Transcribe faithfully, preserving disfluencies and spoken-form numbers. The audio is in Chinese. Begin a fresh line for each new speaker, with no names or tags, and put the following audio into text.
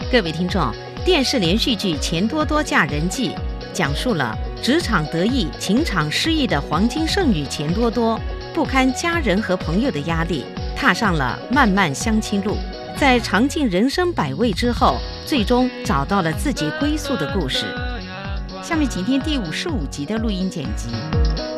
各位听众，电视连续剧《钱多多嫁人记》讲述了职场得意、情场失意的黄金剩女钱多多，不堪家人和朋友的压力，踏上了漫漫相亲路。在尝尽人生百味之后，最终找到了自己归宿的故事。下面请听第五十五集的录音剪辑。